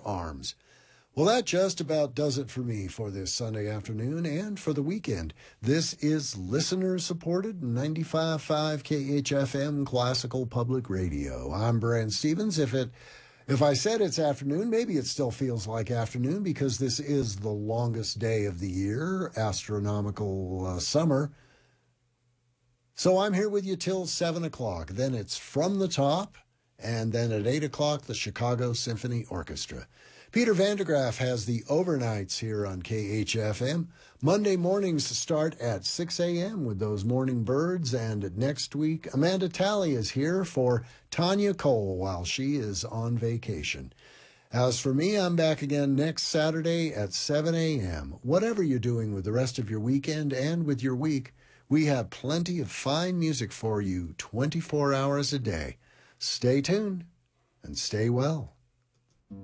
arms. Well, that just about does it for me for this Sunday afternoon and for the weekend. This is listener-supported 95.5 KHFM Classical Public Radio. I'm Brent Stevens. If I said it's afternoon, maybe it still feels like afternoon because this is the longest day of the year, astronomical summer. So I'm here with you till 7 o'clock. Then it's From the Top, and then at 8 o'clock, the Chicago Symphony Orchestra. Peter Vandergraff has the overnights here on KHFM. Monday mornings start at 6 a.m. with those morning birds, and next week, Amanda Talley is here for Tanya Cole while she is on vacation. As for me, I'm back again next Saturday at 7 a.m. Whatever you're doing with the rest of your weekend and with your week, we have plenty of fine music for you 24 hours a day. Stay tuned and stay well.